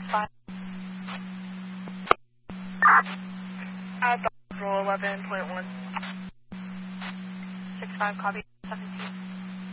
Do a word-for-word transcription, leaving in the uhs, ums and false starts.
five. At roll eleven point one. six five, copy.